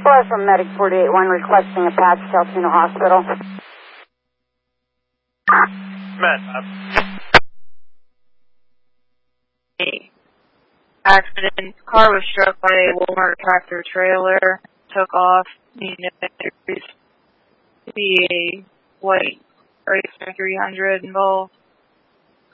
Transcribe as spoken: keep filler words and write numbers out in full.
Hello from Medic forty-eight one requesting a patch to Altoona Hospital. Med. Accident. Car was struck by a Walmart tractor trailer. Took off. Needed to be a white Racer three hundred involved.